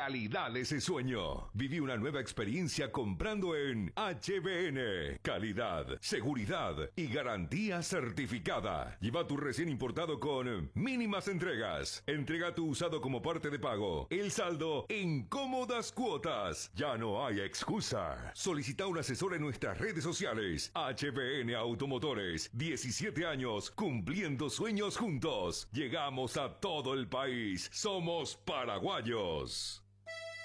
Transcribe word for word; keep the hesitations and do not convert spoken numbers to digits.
realidad ese sueño. Viví una nueva experiencia comprando en H B N. Calidad, seguridad y garantía certificada. Lleva tu recién importado con mínimas entregas. Entrega tu usado como parte de pago. El saldo en cómodas cuotas. Ya no hay excusa. Solicita un asesor en nuestras redes sociales. H B N Automotores. diecisiete años cumpliendo sueños juntos. Llegamos a todo el país. Somos paraguayos.